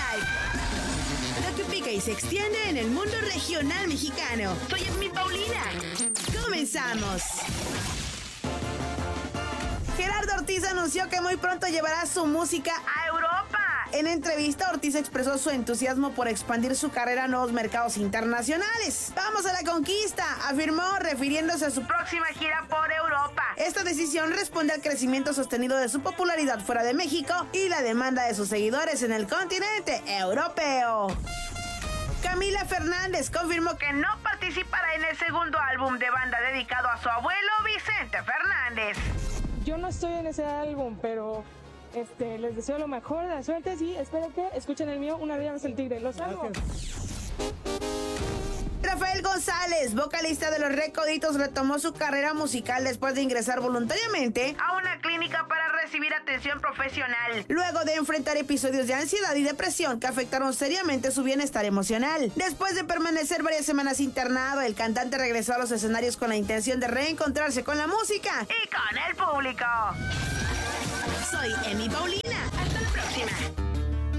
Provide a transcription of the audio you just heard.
Live. Lo que pica y se extiende en el mundo regional mexicano. Soy Emi Paulina. ¡Comenzamos! Gerardo Ortiz anunció que muy pronto llevará su música a Europa. En entrevista, Ortiz expresó su entusiasmo por expandir su carrera a nuevos mercados internacionales. ¡Vamos a la conquista!, afirmó, refiriéndose a su próxima gira por Europa. Esta decisión responde al crecimiento sostenido de su popularidad fuera de México y la demanda de sus seguidores en el continente europeo. Camila Fernández confirmó que no participará en el segundo álbum de banda dedicado a su abuelo Vicente Fernández. Yo no estoy en ese álbum, pero les deseo lo mejor, la suerte, sí, espero que escuchen el mío, Una Alianza el Tigre, los amo. Rafael González, vocalista de Los Recoditos, retomó su carrera musical después de ingresar voluntariamente a una clínica para recibir atención profesional, luego de enfrentar episodios de ansiedad y depresión que afectaron seriamente su bienestar emocional. Después de permanecer varias semanas internado, el cantante regresó a los escenarios con la intención de reencontrarse con la música y con el público. Soy Emi Paulina. Hasta la próxima.